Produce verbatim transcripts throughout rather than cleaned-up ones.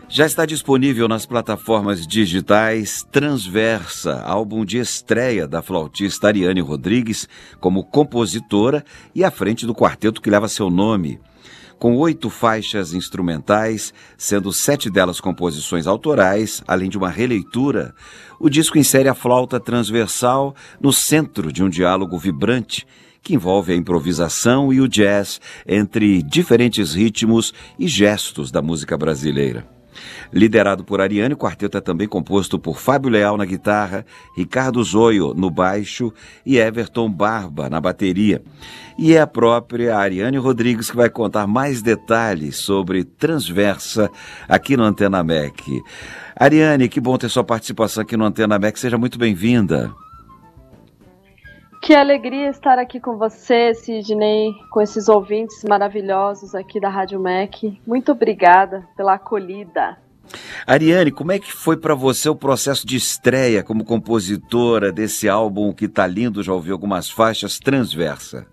Já está disponível nas plataformas digitais Transversa, álbum de estreia da flautista Ariane Rodrigues como compositora e à frente do quarteto que leva seu nome. Com oito faixas instrumentais, sendo sete delas composições autorais, além de uma releitura, o disco insere a flauta transversal no centro de um diálogo vibrante que envolve a improvisação e o jazz entre diferentes ritmos e gestos da música brasileira. Liderado por Ariane, o quarteto é também composto por Fábio Leal na guitarra, Ricardo Zoio no baixo e Everton Barba na bateria. E é a própria Ariane Rodrigues que vai contar mais detalhes sobre Transversa aqui no Antena M E C. Ariane, que bom ter sua participação aqui no Antena M E C. Seja muito bem-vinda. Que alegria estar aqui com você, Sidney, com esses ouvintes maravilhosos aqui da Rádio M E C. Muito obrigada pela acolhida. Ariane, como é que foi para você o processo de estreia como compositora desse álbum que tá lindo, já ouvi algumas faixas, Transversa?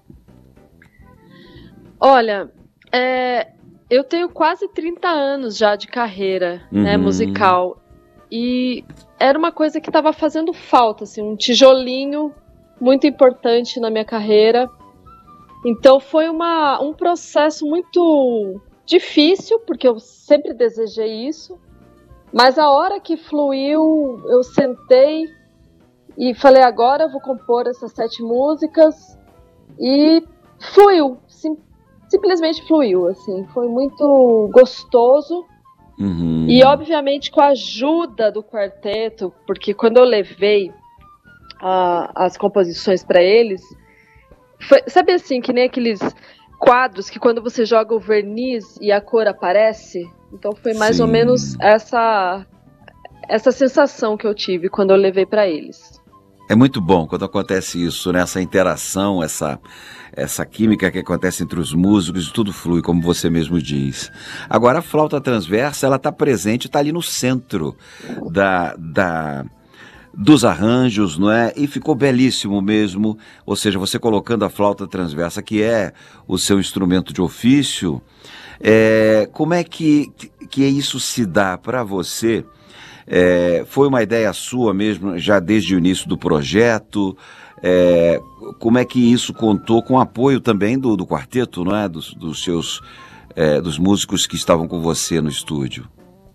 Olha, é, eu tenho quase trinta anos já de carreira, uhum. né, musical, e era uma coisa que estava fazendo falta, assim, um tijolinho muito importante na minha carreira. Então foi uma, um processo muito difícil, porque eu sempre desejei isso, mas a hora que fluiu, eu sentei e falei, agora eu vou compor essas sete músicas, e fluiu, sim, simplesmente fluiu, assim, foi muito gostoso. Uhum. E obviamente com a ajuda do quarteto, porque quando eu levei Uh, as composições para eles, foi, sabe assim, que nem aqueles quadros que quando você joga o verniz e a cor aparece? Então foi mais Sim. ou menos essa, essa sensação que eu tive quando eu levei para eles. É muito bom quando acontece isso, né? Essa interação, essa, essa química que acontece entre os músicos, tudo flui, como você mesmo diz. Agora, a flauta transversa, ela está presente, está ali no centro da... da dos arranjos, não é? E ficou belíssimo mesmo, ou seja, você colocando a flauta transversa, que é o seu instrumento de ofício, é, como é que, que isso se dá para você? É, foi uma ideia sua mesmo, já desde o início do projeto? É, como é que isso contou com o apoio também do, do quarteto, não é? Dos, dos seus, é, dos músicos que estavam com você no estúdio?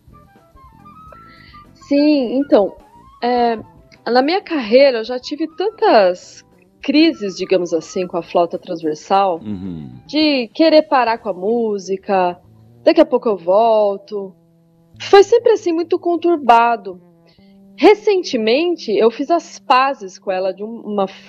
Sim, então... É, na minha carreira eu já tive tantas crises, digamos assim, com a flauta transversal, uhum. de querer parar com a música, daqui a pouco eu volto. Foi sempre assim muito conturbado. Recentemente eu fiz as pazes com ela de uma